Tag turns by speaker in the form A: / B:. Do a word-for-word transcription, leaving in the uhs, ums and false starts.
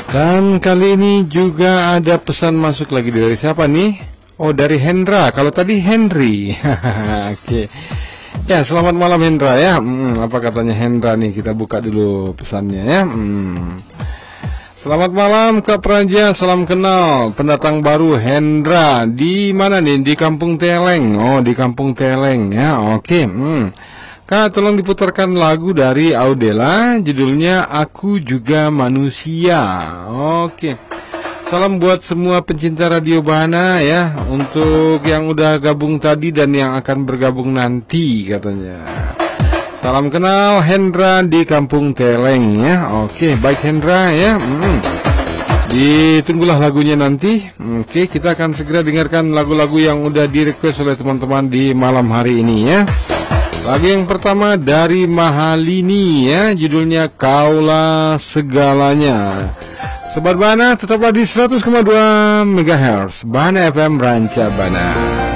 A: Dan kali ini juga ada pesan masuk lagi dari siapa nih? Oh, dari Hendra. Kalau tadi Henry. Oke. Ya, selamat malam Hendra ya. Hmm, apa katanya Hendra nih? Kita buka dulu pesannya ya. Hmm. Selamat malam Kak Praja, salam kenal. Pendatang baru Hendra. Di mana nih? Di Kampung Teleng. Oh, di Kampung Teleng ya. Oke. Hmm. Kak, tolong diputarkan lagu dari Audela, judulnya Aku Juga Manusia. Oke. Salam buat semua pencinta Radio Bahana ya, untuk yang udah gabung tadi dan yang akan bergabung nanti katanya. Salam kenal Hendra di Kampung Teleng ya. Oke, baik Hendra ya. Hmm. Ditunggulah lagunya nanti. Oke, kita akan segera dengarkan lagu-lagu yang udah di-request oleh teman-teman di malam hari ini ya. Lagu yang pertama dari Mahalini ya, judulnya Kaulah Segalanya. Sobat Bahana, tetaplah di seratus koma dua megahertz Bahana F M Ranca Bana.